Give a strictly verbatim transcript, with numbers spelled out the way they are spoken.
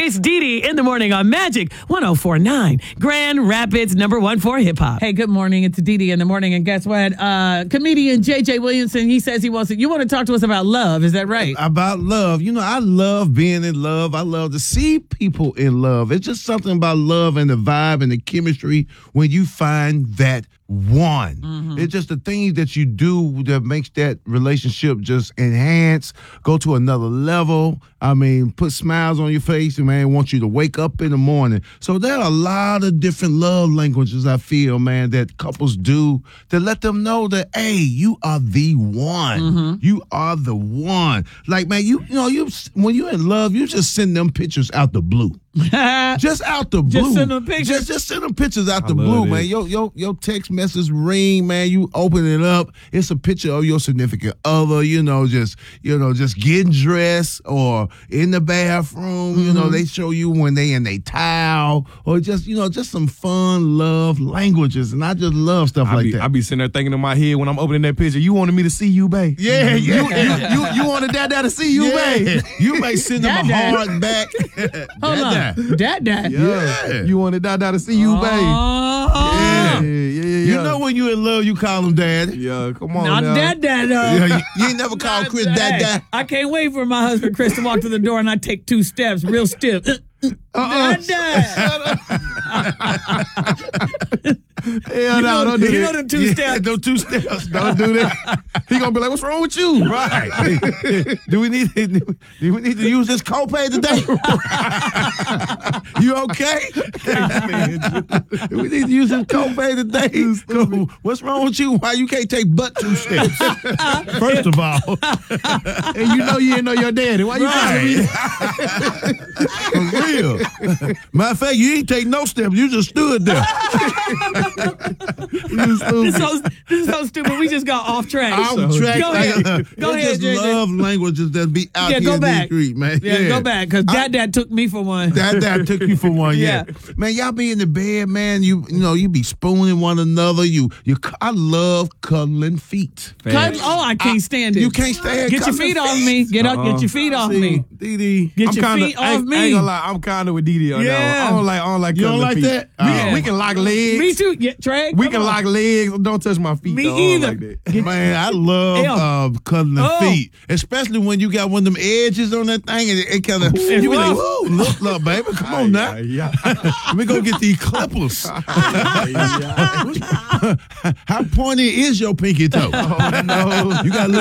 It's Dee Dee in the morning on Magic one oh four point nine, Grand Rapids, number one for hip hop. Hey, good morning. It's Dee Dee in the morning. And guess what? Uh, comedian J J Williamson, he says he wants to, you want to talk to us about love. Is that right? About love. You know, I love being in love. I love to see people in love. It's just something about love and the vibe and the chemistry when you find that one. Mm-hmm. It's just the things that you do that makes that relationship just enhance, go to another level. I mean, put smiles on your face and, man, want you to wake up in the morning. So there are a lot of different love languages, I feel, man, that couples do to let them know that, hey, you are the one. Mm-hmm. You are the one. Like, man, you, you know, you when you're in love, you just send them pictures out the blue. Just out the blue. Just send them pictures. Just, just send them pictures out I the blue, it. man. Your, your, your text message ring, man. You open it up. It's a picture of your significant other, you know, just, you know, just getting dressed or in the bathroom. Mm-hmm. You know, they show you when they in they towel or just, you know, just some fun love languages. And I just love stuff I like be, that. I be sitting there thinking in my head when I'm opening that picture, you wanted me to see you, babe. Yeah, yeah. You, you, you, you wanted Dad Dad to see you, yeah. babe. You may send them a hard back. Hold on. Dad, Dad. Yeah. yeah. You wanted Dad Dad to see you, babe. Oh. Yeah. Yeah, yeah, yeah. You know when you're in love, you call him Dad. Yeah, come on Not now. Dad, Dad, though. Yeah, you, you ain't never called Chris Dad, Dad. I can't wait for my husband, Chris, to walk to the door and I take two steps real stiff. Uh-uh. Dad, Dad. Hell You no, know, don't do you that. know them two Yeah, steps. those two steps. Don't do that. He gonna be like, "What's wrong with you?" Right. do we need do we need to use this copay today? You okay? Do we need to use this copay today? What's wrong with you? Why you can't take but two steps? First of all. And you know you didn't know your daddy. Why you Right. calling me? For real. Matter of fact, you ain't take no steps. You just stood there. This is, so, this is so stupid. We just got off track. I'm So, track. Go ahead. Like, Go it's ahead, just J J. love languages that be out Yeah, here go in back. the street, man. Yeah, go back, because Dad Dad took me for one. That that took you for one, yeah. Yeah. Man, y'all be in the bed, man. You you know you be spooning one another. You you. I love cuddling feet. Cuddle- oh, I can't stand it. You can't stand. Get your cuddling feet off me. Get up. Uh-uh. Get your feet off See, me. Dee Dee. Get I'm your kinda, feet I, off ain't- me. I ain't gonna lie, I'm kind of with Didi on that Yeah. one. I don't like, I don't like You don't cuddling like feet. that? We, Oh. can, we can lock legs. Me too. Yeah, Trey. We come can on. lock legs. Don't touch my feet. Me though. I don't either. like that. Man, I love Ew. uh, cuddling Oh. feet, especially when you got one of them edges on that thing, and it, it kind of you be like, rough. "Whoa, look, look, baby, come on now, Yeah, let me go get these clippers." yeah, yeah. How pointy is your pinky toe? Oh, no. You got.